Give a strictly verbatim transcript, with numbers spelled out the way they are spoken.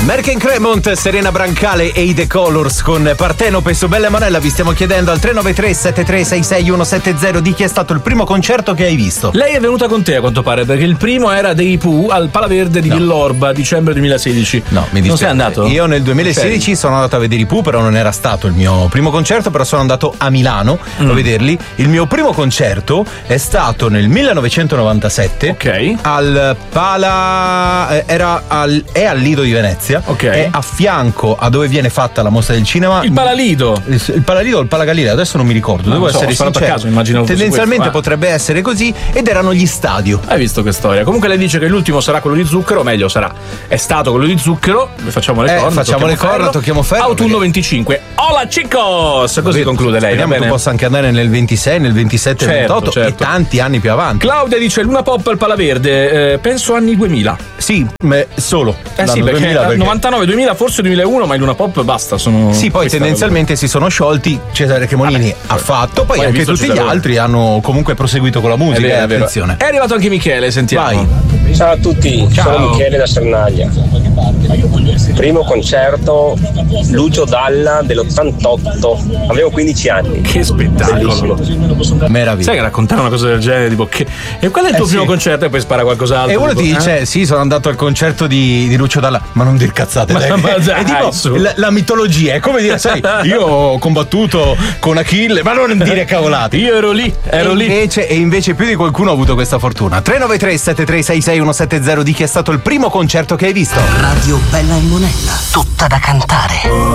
Merken Cremont, Serena Brancale e i The Colors con Partenope su Bella Monella. Vi stiamo chiedendo al tre nove tre sette tre sei sei uno sette zero di chi è stato il primo concerto che hai visto. Lei è venuta con te a quanto pare, perché il primo era dei Pooh al Palaverde di no. Villorba, dicembre duemilasedici. No, mi dispiace. Non sei andato? Io nel duemilasedici okay. sono andato a vedere i Pooh, però non era stato il mio primo concerto, però sono andato a Milano mm. a vederli. Il mio primo concerto è stato nel millenovecentonovantasette ok. al Pala era al, è al Lido di Venezia, ok. È a fianco a dove viene fatta la mostra del cinema. Il Palalido. Il, il Palalido o il Palagalileo, adesso non mi ricordo, no, devo so, essere sincero. A caso, immagino tendenzialmente potrebbe essere così, ed erano gli Stadio. Hai visto che storia? Comunque lei dice che l'ultimo sarà quello di Zucchero, o meglio sarà è stato quello di Zucchero. Facciamo le eh, corna, facciamo le corna, tocchiamo ferro. Autunno perché... venticinque. Hola chicos! Così Vabbè, conclude lei. Speriamo che possa anche andare nel ventisei, nel ventisette, certo, ventotto certo. e tanti anni più avanti. Claudia dice Luna Pop al Palaverde, eh, penso anni duemila. Sì, ma solo. Eh sì, perché, duemila, perché novantanove, duemila, forse duemilauno, ma il Luna Pop basta. Sono sì, poi tendenzialmente si sono sciolti. Cesare Cremonini Vabbè, ha fatto, poi, poi anche tutti gli altri hanno comunque proseguito con la musica. È vero, è attenzione. È arrivato anche Michele, sentiamo. Vai. Ciao a tutti, Ciao. Sono Michele da Sernaglia. Primo concerto Lucio Dalla dell'ottantotto, avevo quindici anni. Che spettacolo, meraviglia. Sai che raccontare una cosa del genere, tipo che e qual è il tuo eh primo sì. concerto e poi spara qualcos'altro? E uno tipo, ti dice eh? sì, sono andato al concerto di, di Lucio Dalla, ma non dir cazzate, ma, dai. Ma dai, è tipo la, la mitologia, è come dire, sai, io ho combattuto con Achille, ma non dire cavolate. Io ero lì, ero e lì. Invece, e invece più di qualcuno ha avuto questa fortuna. tre nove tre sette tre sei sei uno sette zero di chi è stato il primo concerto che hai visto. Radio Bella e Monella, tutta da cantare.